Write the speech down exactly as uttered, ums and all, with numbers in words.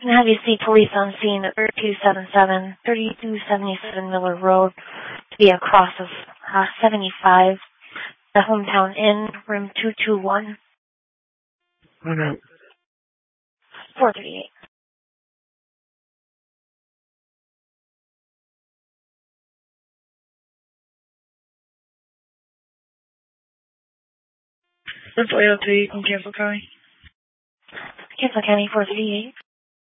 Can I have you see police on scene at thirty-two seventy-seven, thirty-two seventy-seven Miller Road to be across of uh, seventy-five, the Hometown Inn, room two two one. Oh, no. four thirty-eight. That's all you have to you can cancel, Connie. Cancel County four thirty-eight.